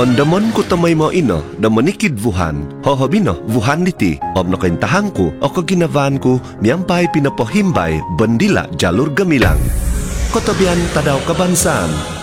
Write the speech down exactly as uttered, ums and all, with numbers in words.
Andamon ko tamay mo ino, na manikid vuhan, hohobino, vuhan niti, ob na kaintahan ko, o kaginavan ko, miyampay pinapahimbay, bandila, jalur gamilang. Kotabian tadaw kabansan,